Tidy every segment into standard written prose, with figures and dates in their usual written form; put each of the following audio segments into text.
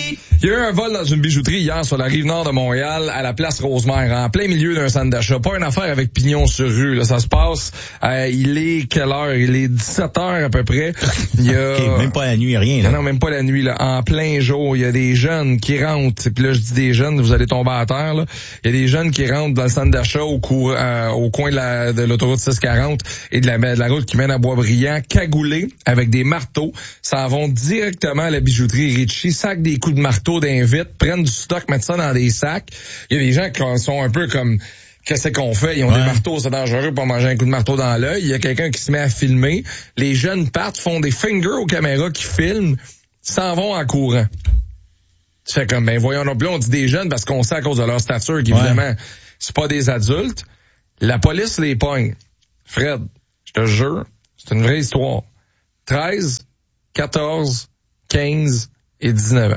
Il y a eu un vol dans une bijouterie hier sur la rive nord de Montréal, à la place Rosemère, en plein milieu d'un centre d'achat. Pas une affaire avec pignon sur rue, là. Ça se passe, il est quelle heure? Il est 17h à peu près. Il y a... Okay, même pas la nuit, rien, là. Non, même pas la nuit, là. En plein jour, il y a des jeunes qui rentrent. Puis là, je dis des jeunes, vous allez tomber à terre, là. Il y a des jeunes qui rentrent dans le centre d'achat au coin de l'autoroute 640 et de la route qui mène à Boisbriand, cagoulés avec des marteaux, s'en vont directement à la bijouterie Ritchie, sacent des coups de marteau d'invite, prennent du stock, mettent ça dans des sacs. Il y a des gens qui sont un peu comme, qu'est-ce qu'on fait? Ils ont des marteaux, c'est dangereux pour manger un coup de marteau dans l'œil. Il y a quelqu'un qui se met à filmer. Les jeunes partent, font des fingers aux caméras qui filment, s'en vont en courant. Tu fais comme, ben voyons, là, on dit des jeunes parce qu'on sait à cause de leur stature qu'évidemment, c'est pas des adultes. La police les pogne. Fred, je te jure, c'est une vraie histoire. 13, 14, 15 et 19 ans.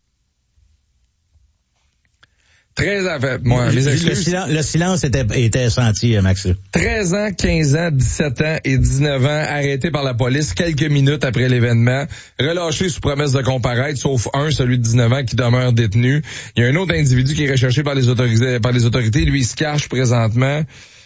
13 ans, moi, mes excuses. Le silence était senti, Max. 13 ans, 15 ans, 17 ans et 19 ans, arrêtés par la police quelques minutes après l'événement, relâchés sous promesse de comparaître, sauf un, celui de 19 ans, qui demeure détenu. Il y a un autre individu qui est recherché par les autorités. Lui, il se cache présentement.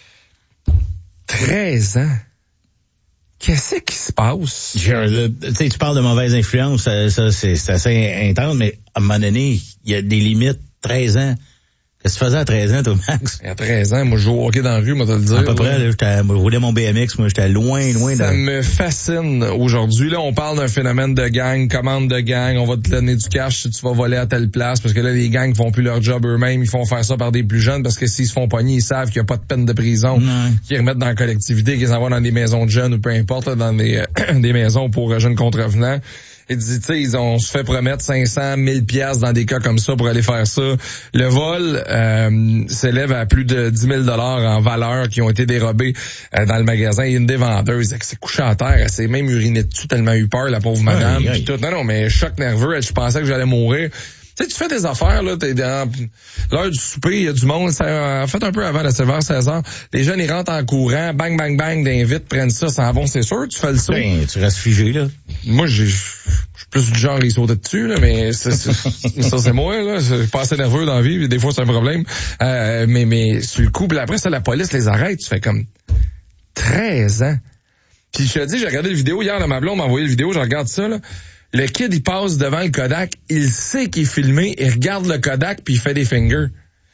13 ans. Qu'est-ce qui se passe? Tu parles de mauvaise influence, ça c'est assez intense, mais à un moment donné, il y a des limites. 13 ans. Qu'est-ce que tu faisais à 13 ans, toi, Max? À 13 ans, moi, je joue au hockey dans la rue, moi, te le dire. À peu près, là, je roulais mon BMX, moi, j'étais loin Ça me fascine aujourd'hui. Là, on parle d'un phénomène de gang, commande de gang, on va te donner du cash si tu vas voler à telle place, parce que là, les gangs font plus leur job eux-mêmes, ils font faire ça par des plus jeunes, parce que s'ils se font pogner, ils savent qu'il n'y a pas de peine de prison, qu'ils remettent dans la collectivité, qu'ils envoient dans des maisons de jeunes ou peu importe, là, dans des maisons pour jeunes contrevenants. Il dit, tu sais, on se fait promettre 500, 1000 piastres dans des cas comme ça pour aller faire ça. Le vol s'élève à plus de 10 000 $ en valeur qui ont été dérobés dans le magasin. Il y a une des vendeuses qui s'est couchée à terre. Elle s'est même urinée dessus tellement eu peur, la pauvre madame. Puis tout. Non, mais choc nerveux. Je pensais que j'allais mourir. Tu sais, tu fais des affaires, là, t'es dans l'heure du souper, il y a du monde, ça, en fait, un peu avant, là, c'est vers 16h. Les jeunes, ils rentrent en courant, bang, bang, bang, d'invite, prennent ça, s'en vont, c'est sûr, tu fais le saut. Ben, tu restes figé, là. Moi, je suis plus du genre, ils sautent dessus, là, mais ça, c'est moi, là. Je suis pas assez nerveux dans la vie, des fois, c'est un problème. Mais sur le coup, puis après ça, la police les arrête, tu fais comme 13 ans. Puis je te dis, j'ai regardé la vidéo hier, là, ma blonde m'a envoyé la vidéo, je regarde ça, là. Le kid, il passe devant le Kodak, il sait qu'il est filmé, il regarde le Kodak puis il fait des fingers.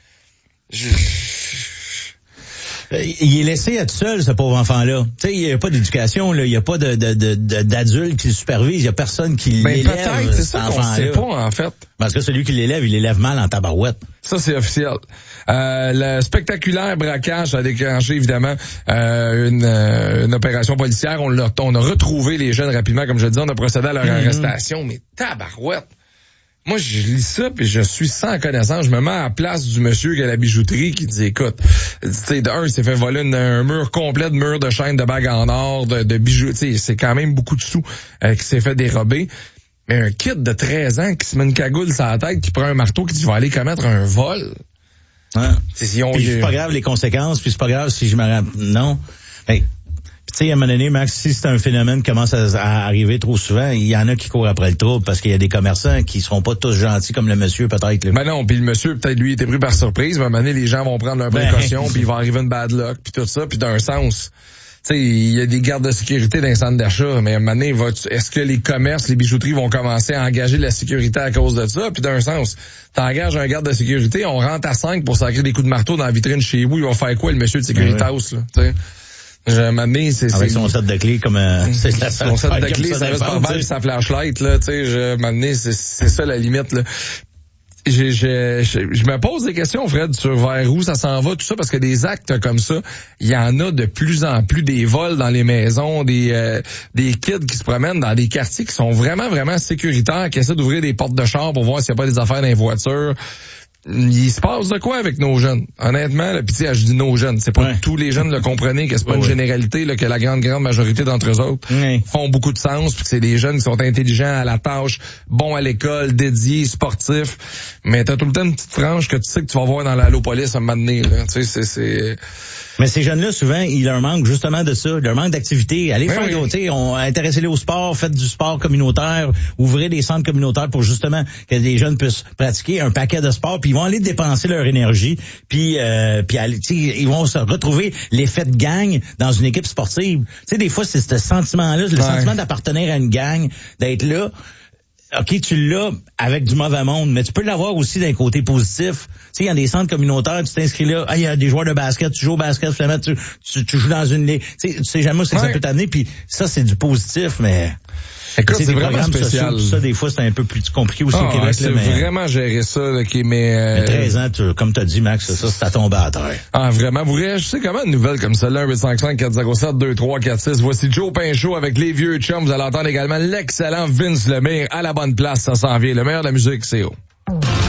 Il est laissé être seul, ce pauvre enfant-là. Tu sais, il n'y a pas d'éducation, là. Il n'y a pas d'adulte qui le supervise. Il n'y a personne qui l'élève. Peut-être, c'est ça qu'on sait pas, en fait. Parce que celui qui l'élève, il l'élève mal en tabarouette. Ça, c'est officiel. Le spectaculaire braquage a déclenché, évidemment, une opération policière. On a retrouvé les jeunes rapidement, comme je le disais. On a procédé à leur arrestation. Mais tabarouette! Moi, je lis ça, puis je suis sans connaissance. Je me mets à la place du monsieur qui a la bijouterie qui dit, écoute, tu sais, d'un, il s'est fait voler un mur complet de murs de chaînes de bagues en or, de bijoux. Tu sais, c'est quand même beaucoup de sous qui s'est fait dérober. Mais un kid de 13 ans qui se met une cagoule sur la tête, qui prend un marteau, qui dit, je vais aller commettre un vol. Hein? C'est pas grave les conséquences, puis c'est pas grave si je me rends... Non. Hey. Tu sais, à un moment donné, Max, si c'est un phénomène qui commence à arriver trop souvent, il y en a qui courent après le trouble parce qu'il y a des commerçants qui seront pas tous gentils comme le monsieur, peut-être. Là. Ben non, puis le monsieur, peut-être lui, il était pris par surprise, mais à un moment donné, les gens vont prendre leurs précautions, puis il va arriver une bad luck, puis tout ça, puis d'un sens... Tu sais, il y a des gardes de sécurité dans les centres d'achat, mais à un moment donné, est-ce que les commerces, les bijouteries vont commencer à engager la sécurité à cause de ça? Puis d'un sens, t'engages un garde de sécurité, on rentre à 5 pour sacrer des coups de marteau dans la vitrine chez vous, il va faire quoi, le monsieur de Securitas, là, tu sais? Avec son set de clés comme c'est son set de clés, ça reste par balle, sa flashlight là, tu sais, c'est ça la limite là. Je me pose des questions, Fred, sur vers où ça s'en va, tout ça, parce que des actes comme ça, il y en a de plus en plus, des vols dans les maisons, des kids qui se promènent dans des quartiers qui sont vraiment, vraiment sécuritaires, qui essaient d'ouvrir des portes de char pour voir s'il n'y a pas des affaires dans les voitures. il se passe de quoi avec nos jeunes? Honnêtement, là, pis tu sais, je dis nos jeunes, c'est pas tous les jeunes le comprenaient, que c'est pas une généralité, là, que la grande majorité d'entre eux autres font beaucoup de sens, puis que c'est des jeunes qui sont intelligents à la tâche, bons à l'école, dédiés, sportifs, mais t'as tout le temps une petite frange que tu sais que tu vas voir dans l'Allopolis à un moment donné, là. Tu sais, c'est... Mais ces jeunes-là, souvent, il leur manque justement de ça, il leur manque d'activité. Allez faire d'autres, intéressez-les au sport, faites du sport communautaire, ouvrez des centres communautaires pour justement que les jeunes puissent pratiquer un paquet de sports, puis ils vont aller dépenser leur énergie, puis ils vont se retrouver l'effet de gang dans une équipe sportive. Tu sais, des fois, c'est ce sentiment-là, le sentiment d'appartenir à une gang, d'être là. OK, tu l'as avec du mauvais monde, mais tu peux l'avoir aussi d'un côté positif. Tu sais, il y a des centres communautaires, tu t'inscris là, il y a des joueurs de basket, tu joues au basket, finalement, tu joues dans une ligue. Tu sais jamais où c'est que ça peut t'amener, puis ça, c'est du positif, mais... Écoute, c'est vraiment spécial. Ça, des fois, c'est un peu plus compliqué aussi au Québec. C'est vraiment gérer ça, là, mais 13 ans, comme t'as dit, Max, ça, c'est à tomber à terre. Ah, vraiment. Vous réagissez comment une nouvelle comme celle-là, 855-407-2346. Voici Joe Pinchot avec les vieux chums. Vous allez entendre également l'excellent Vince Lemire à la bonne place. Ça s'en vient. Le meilleur de la musique, c'est haut.